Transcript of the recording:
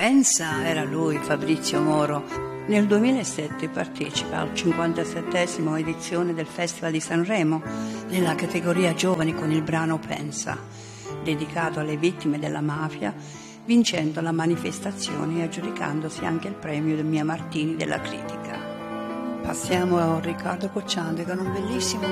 Pensa, era lui, Fabrizio Moro. Nel 2007 partecipa al 57esimo edizione del Festival di Sanremo nella categoria giovani con il brano Pensa, dedicato alle vittime della mafia, vincendo la manifestazione e aggiudicandosi anche il premio del Mia Martini della critica. Passiamo a Riccardo Cocciante con un bellissimo